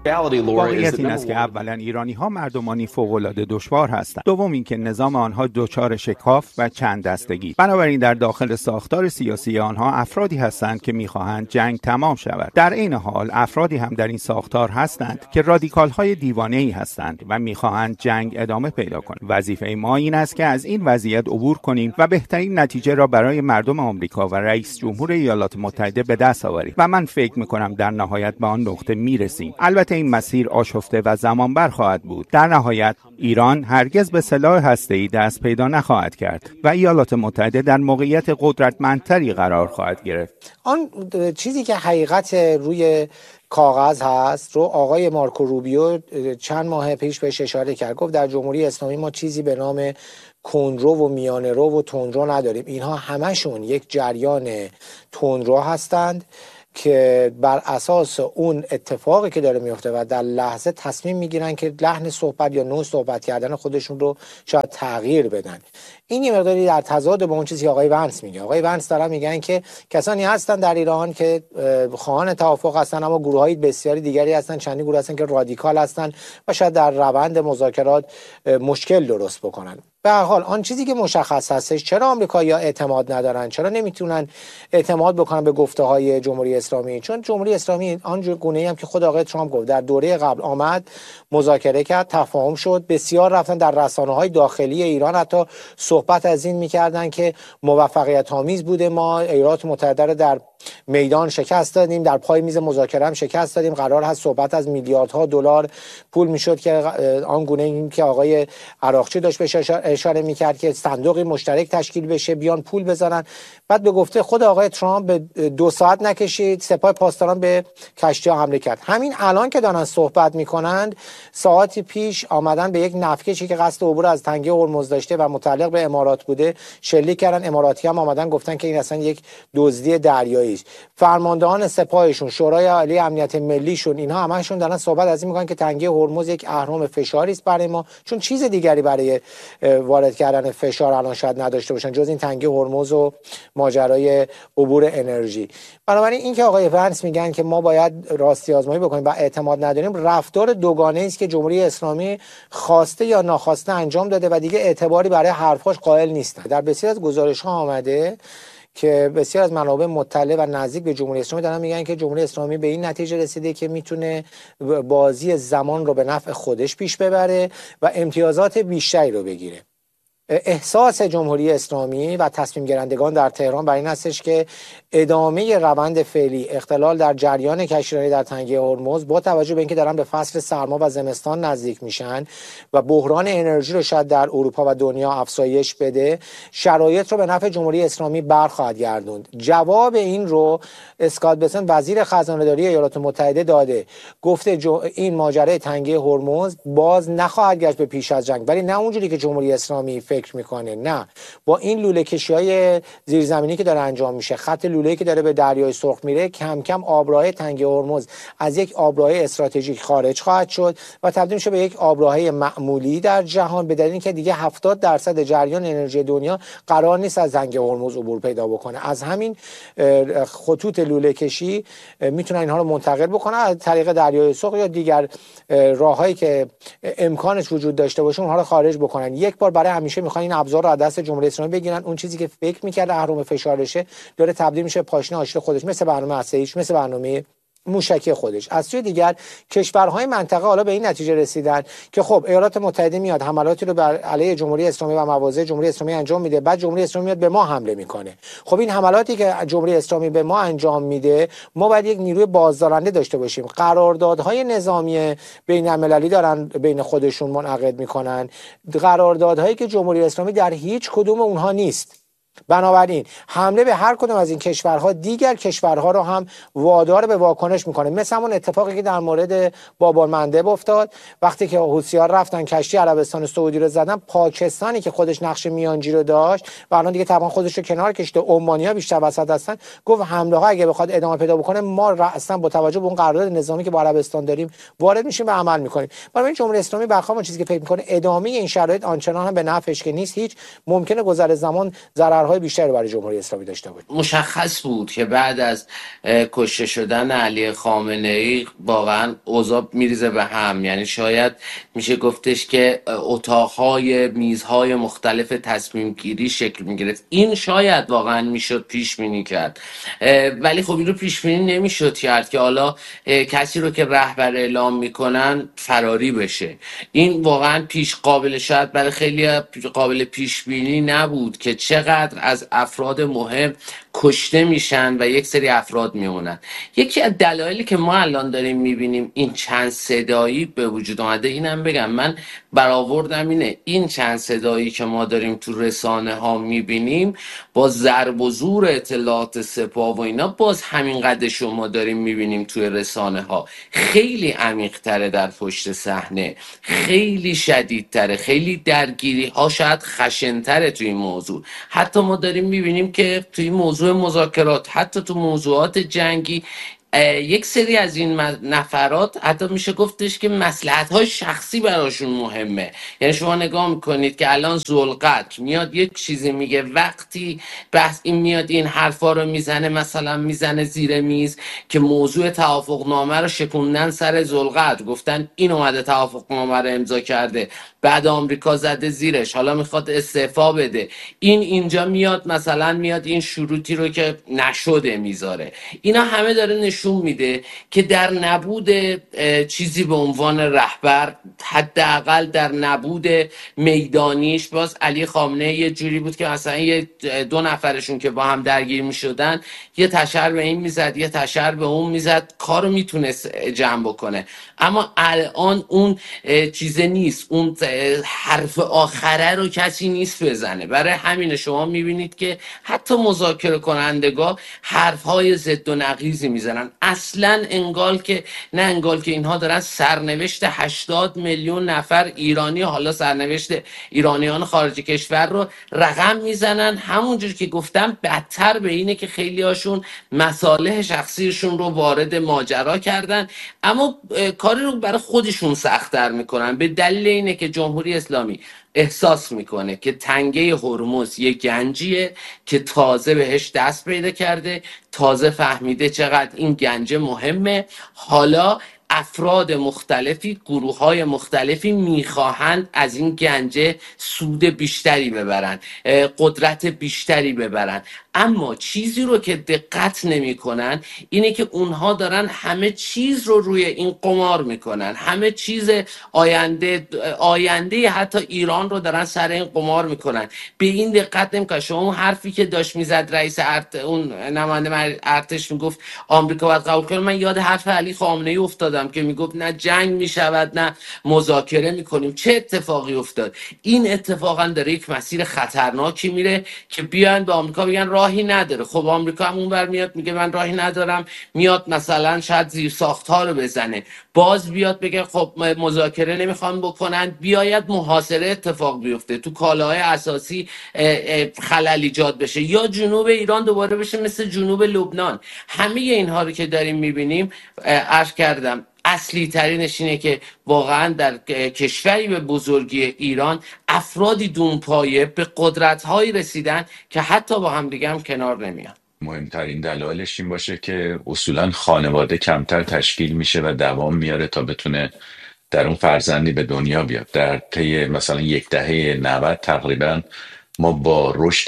واقعیت این است که اولا ایرانی‌ها مردمانی فوق‌العاده دشوار هستند. دوم اینکه نظام آنها دچار شکاف و چند دستگی. بنابراین در داخل ساختار سیاسی آنها افرادی هستند که می‌خواهند جنگ تمام شود. در این حال افرادی هم در این ساختار هستند که رادیکال‌های دیوانه‌ای هستند و می‌خواهند جنگ ادامه پیدا کند. وظیفه ما این است که از این وضعیت عبور کنیم و بهترین نتیجه را برای مردم آمریکا و رئیس جمهور ایالات متحده به دست آوریم و من فکر می‌کنم در نهایت به آن نقطه می‌رسیم. البته این مسیر آشفته و زمانبر خواهد بود. در نهایت ایران هرگز به سلاح هسته‌ای دست پیدا نخواهد کرد و ایالات متحده در موقعیت قدرتمندتری قرار خواهد گرفت. آن چیزی که حقیقت روی کاغذ هست رو آقای مارکو روبیو چند ماه پیش بهش اشاره کرد. گفت در جمهوری اسلامی ما چیزی به نام کندرو و میانه رو و تندرو نداریم. اینها همشون یک جریان تندرو هستند که بر اساس اون اتفاقی که داره میفته و در لحظه تصمیم میگیرن که لحن صحبت یا نوع صحبت کردن خودشون رو شاید تغییر بدن. این یه مقداری در تضاد با اون چیزی که آقای ونس میگه. آقای ونس دارن میگن که کسانی هستن در ایران که خواهان توافق هستن، اما گروه‌های بسیاری دیگری هستن، چندین گروه هستن که رادیکال هستن و شاید در روند مذاکرات مشکل درست بکنن. به هر حال آن چیزی که مشخص هستش، چرا آمریکایی‌ها اعتماد ندارن، چرا نمیتونن اعتماد بکنن به گفته‌های جمهوری اسلامی؟ چون جمهوری اسلامی آنجور گونه‌ای هم که خود آقای ترامپ گفت در دوره قبل آمد، مذاکره کرد، تفاهم شد، بسیار رفتن در رسانه‌های داخلی ایران حتی صحبت از این می‌کردن که موفقیت آمیز بوده، ما ایالات متحده رو در میدان شکست دادیم، در پای میز مذاکره هم شکست دادیم، قرار هست صحبت از میلیاردها دلار پول میشد که آنگونه این که آقای عراقچی داشت بهش اشاره میکرد که صندوقی مشترک تشکیل بشه، بیان پول بزنن. بعد به گفته خود آقای ترامپ به 2 ساعت نکشید سپاه پاسداران به کشتی‌ها حمله کرد. همین الان که دارن صحبت میکنند، ساعتی پیش آمدن به یک نفتکشی که قصد عبور از تنگه هرمز داشته و متعلق به امارات بوده شلیک کردن. اماراتی هم آمدن گفتن که این اصلا یک دزدی دریایی. فرماندهان سپاهشون، شورای عالی امنیت ملیشون، اینها همشون دارن صحبت از این میکنن که تنگه هرمز یک اهرم فشاری است برای ما، چون چیز دیگری برای وارد کردن فشار الان شاید نداشته باشن جز این تنگه هرمز و ماجرای عبور انرژی. بنابراین این که آقای ونس میگن که ما باید راستی آزمایی بکنیم و اعتماد نداریم، رفتار دوگانه است که جمهوری اسلامی خواسته یا ناخواسته انجام داده و دیگه اعتباری برای حرفاش قائل نیستن. در بسیار از گزارش‌ها آمده که بسیار از منابع مطلع و نزدیک به جمهوری اسلامی دارن میگن که جمهوری اسلامی به این نتیجه رسیده که میتونه بازی زمان رو به نفع خودش پیش ببره و امتیازات بیشتری رو بگیره. احساس جمهوری اسلامی و تصمیم گیرندگان در تهران بر این هستش که ادامه روند فعلی اختلال در جریان کشتیرانی در تنگه هرمز با توجه به اینکه دارن به فصل سرما و زمستان نزدیک میشن و بحران انرژی رو شاید در اروپا و دنیا افزایش بده، شرایط رو به نفع جمهوری اسلامی برخواهد گردوند. جواب این رو اسکات بسنت وزیر خزانه‌داری ایالات متحده داده، گفته این ماجرای تنگه هرمز باز نخواهد گشت به پیش از جنگ، ولی نه اونجوری که جمهوری اسلامی فکر میکنه. نه، با این لوله کشی‌های زیرزمینی که داره انجام میشه، خط لوله‌ای که داره به دریای سرخ میره، کم کم آبراه تنگه هرمز از یک آبراه استراتژیک خارج خواهد شد و تبدیل میشه به یک آبراه معمولی در جهان، به دلیل اینکه دیگه 70% جریان انرژی دنیا قرار نیست از تنگه هرمز عبور پیدا بکنه. از همین خطوط لوله کشی میتونن اینها رو منتقل بکنن از طریق دریای سرخ یا دیگر راههایی که امکانش وجود داشته باشه اونها رو خارج بکنن. یک بار برای همیشه میخوان این ابزار رو از دست جمهوری اسلامی بگیرن. اون چیزی که فکر میکرد اهرم فشارشه داره تبدیل میشه پاشنه آشیل خودش، مثل برنامه هسته‌ایش، مثل برنامه موشکی خودش. از سوی دیگر کشورهای منطقه حالا به این نتیجه رسیدن که خب ایالات متحده میاد حملاتی رو بر علیه جمهوری اسلامی و مواضع جمهوری اسلامی انجام میده، بعد جمهوری اسلامی میاد به ما حمله میکنه. خب این حملاتی که جمهوری اسلامی به ما انجام میده، ما باید یک نیروی بازدارنده داشته باشیم. قراردادهای نظامی بین المللی دارن بین خودشون منعقد میکنن، قراردادهایی که جمهوری اسلامی در هیچ کدوم اونها نیست. بنابراین حمله به هر کدوم از این کشورها دیگر کشورها رو هم وادار به واکنش میکنه. مثل همون اتفاقی که در مورد باب‌المندب افتاد وقتی که حوثی‌ها رفتن کشتی عربستان سعودی رو زدن، پاکستانی که خودش نقش میانجی رو داشت و الان دیگه طبعا خودش رو کنار کشیده، عمانی‌ها بیشتر وسط هستن، گفت حمله ها اگه بخواد ادامه پیدا بکنه ما اصلا با توجه به اون قرارداد نظامی که با عربستان داریم وارد میشیم و عمل میکنیم. برای جمهوری اسلامی برخلاف چیزی که فکر میکنه ادامه این شرایط آنچنان هم به نفعش که نیست. هیچ ممکنه گذر زمان ضرر ضررهای بیشتری برای جمهوری اسلامی داشته بود. مشخص بود که بعد از کشته شدن علی خامنه‌ای واقعا اوضاع میریزه به هم. یعنی شاید میشه گفتش که اتاقهای میزهای مختلف تصمیم گیری شکل میگرفت. این شاید واقعا میشد پیش بینی کرد، ولی خب این رو پیش بینی نمیشد کرد که حالا کسی رو که رهبر اعلام میکنن فراری بشه. این واقعا قابل، شاید برای خیلی قابل پیش بینی نبود که چقدر از افراد مهم کشته میشن و یک سری افراد میمونن. یکی از دلایلی که ما الان داریم میبینیم این چند صدایی به وجود آمده، اینم بگم من برآوردم اینه، این چند صدایی که ما داریم تو رسانه ها میبینیم با ضرب و زور اطلاعات سپاه و اینا، باز همین قدر شما داریم میبینیم توی رسانه ها. خیلی عمیق تره در پشت صحنه، خیلی شدیدتره، خیلی درگیری ها شاید خشنتره توی این موضوع. حتی ما داریم میبینیم که توی موضوع مذاکرات، حتی تو موضوعات جنگی، یک سری از این نفرات حتی میشه گفتش که مصلحت‌های شخصی براشون مهمه. یعنی شما نگاه میکنید که الان ذوالقدر میاد یک چیزی میگه، وقتی بحث این میاد این حرفا رو میزنه، مثلا میزنه زیر میز که موضوع توافقنامه رو شکوندن سر ذوالقدر، گفتن این اومده توافقنامه رو امضا کرده، بعد آمریکا زده زیرش، حالا میخواد استعفا بده. این اینجا میاد مثلا میاد این شروطی رو که نشده میذاره. اینا همه داره نشون میده که در نبود چیزی به عنوان رهبر، حداقل در نبود میدانیش، باز علی خامنه یه جوری بود که مثلا یه دو نفرشون که با هم درگیر میشدن یه تشر به این میزد یه تشر به اون میزد، کارو میتونست جمع بکنه. اما الان اون چیزه نیست، اون حرف آخره رو کسی نیست بزنه. برای همین شما میبینید که حتی مذاکره کنندگان حرفهای ضد و نقیضی میزنن. اصلا انگار که اینها دارن سرنوشت 80 میلیون نفر ایرانی، حالا سرنوشت ایرانیان خارج کشور رو رقم میزنن. همونجور که گفتم بدتر به اینه که خیلی هاشون مصالح شخصیشون رو وارد ماجرا کردن، اما کاری رو برای خودشون سخت‌تر میکنن، به دلیل اینه که جمهوری اسلامی احساس میکنه که تنگه هرمز یک گنجیه که تازه بهش دست پیدا کرده، تازه فهمیده چقدر این گنج مهمه. حالا افراد مختلفی، گروه‌های مختلفی میخواهند از این گنج سود بیشتری ببرن، قدرت بیشتری ببرن. اما چیزی رو که دقت نمی‌کنن اینه که اونها دارن همه چیز رو روی این قمار میکنن، همه چیز آینده حتی ایران رو دارن سر این قمار میکنن. به این دقت نمیکنن. شما اون حرفی که داشت میزد رئیس اون نماینده ارتش میگفت آمریکا باید قبول کنه، من یاد حرف علی خامنه‌ای افتادم که میگفت نه جنگ میشود نه مذاکره میکنیم. چه اتفاقی افتاد؟ این اتفاقا داره یک مسیر خطرناکی میره که بیان به آمریکا بگن راهی نداره. خب آمریکا هم اونور میاد میگه من راهی ندارم، میاد مثلا شاید زیر ساخت‌ها رو بزنه، باز بیاد بگه خب مذاکره نمیخوان بکنن، بیاید محاصره اتفاق بیفته، تو کالاهای اساسی خلل ایجاد بشه، یا جنوب ایران دوباره بشه مثل جنوب لبنان. همه اینها رو که داریم میبینیم، عرض کردم اصلی ترینش اینه که واقعا در کشوری به بزرگی ایران افرادی دونپایه به قدرت‌هایی رسیدن که حتی با هم دیگه هم کنار نمیان. مهمترین دلایلش این باشه که اصولا خانواده کمتر تشکیل میشه و دوام میاره تا بتونه در اون فرزندی به دنیا بیاد. در طی مثلا یک دهه 90 تقریبا ما با رشد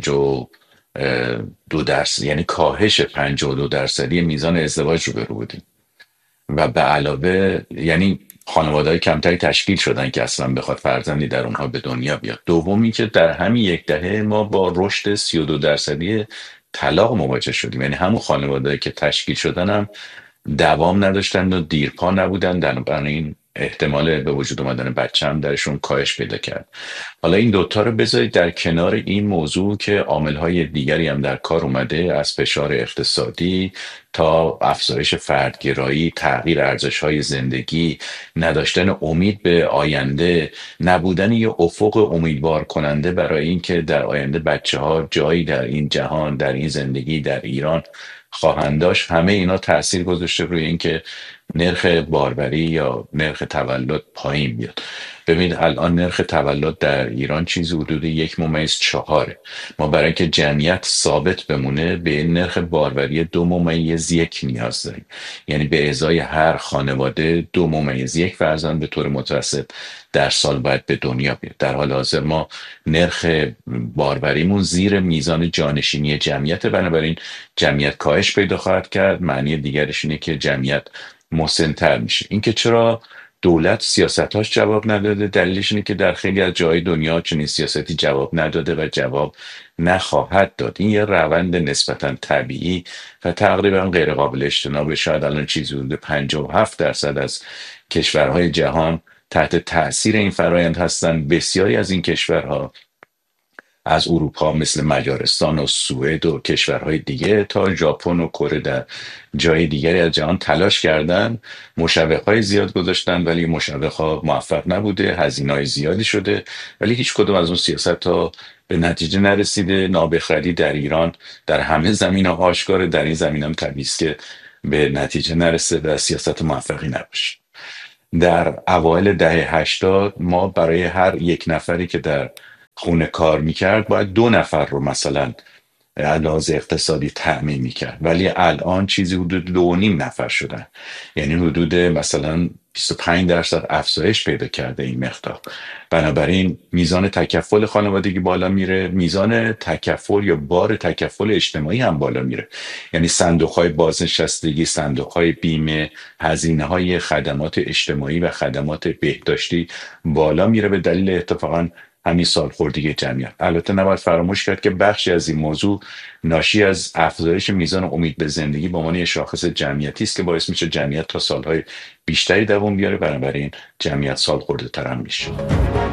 52%، یعنی کاهش 52% میزان ازدواج روبرو بودیم و به علاوه یعنی خانواده‌های کمتری تشکیل شدن که اصلا بخواد فرزندی در اونها به دنیا بیاد. دومی که در همین یک دهه ما با رشد 32% طلاق مواجه شدیم، یعنی همون خانواده‌ای که تشکیل شدن هم دوام نداشتن و دیرپا نبودن، بنابراین احتمال به وجود اومدن بچه هم درشون کاهش پیدا کرد. حالا این دوتا رو بذارید در کنار این موضوع که عامل‌های دیگری هم در کار اومده، از فشار اقتصادی تا افزایش فردگرایی، تغییر ارزش‌های زندگی، نداشتن امید به آینده، نبودن یه افق امیدوار کننده برای اینکه در آینده بچه‌ها جایی در این جهان، در این زندگی، در ایران خواهند داشت. همه اینا تأثیر گذاشته روی اینکه نرخ باروری یا نرخ تولد پایین بیاد. ببینید الان نرخ تولد در ایران چیزی حدود 1.4. ما برای اینکه جمعیت ثابت بمونه به نرخ باروری 2.1 نیاز داریم. یعنی به ازای هر خانواده 2.1 فرزند به طور متوسط در سال باید به دنیا بیاد. در حال حاضر ما نرخ باروریمون زیر میزان جانشینی جمعیت، بنابراین جمعیت کاهش پیدا خواهد کرد. معنی دیگرش اینه که جمعیت مسن‌تر میشه. اینکه چرا دولت سیاستاش جواب نداده، دلیلش اینه که در خیلی از جای دنیا چنین سیاستی جواب نداده و جواب نخواهد داد. این یه روند نسبتا طبیعی و تقریبا غیر قابل اجتناب. شاید الان چیزی حدود 57% از کشورهای جهان تحت تأثیر این فرایند هستند. بسیاری از این کشورها از اروپا مثل مجارستان و سوئد و کشورهای دیگه تا ژاپن و کره در جای دیگری از جهان تلاش کردن، مشوقهای زیاد گذاشتن، ولی مشوقها موفق نبوده، هزینه‌های زیادی شده، ولی هیچ کدوم از اون سیاست ها به نتیجه نرسیده. نابخردی در ایران در همه زمینه آشکاره، در این زمینه هم طبیعی است که به نتیجه نرسه و سیاست موفقی نباشه. در اوایل دهه 80 ما برای هر یک نفری که در خونه کار میکرد باید 2 نفر رو مثلا لحاظ اقتصادی تأمین میکرد، ولی الان چیزی حدود 2.5 نفر شدن. یعنی حدود مثلا 25% افزایش پیدا کرده این مقدار. بنابراین میزان تکفل خانوادگی بالا میره، میزان تکفل یا بار تکفل اجتماعی هم بالا میره. یعنی صندوق‌های بازنشستگی، صندوق‌های بیمه، هزینه‌های خدمات اجتماعی و خدمات بهداشتی بالا میره به دلیل اتفاقا همین سالخوردگی جمعیت. البته نباید فراموش کرد که بخشی از این موضوع ناشی از افزایش میزان امید به زندگی به عنوان شاخص جمعیتی است که باعث میشه جمعیت تا سالهای بیشتری دوام بیاره، بنابراین جمعیت سالخورده تر هم میشه.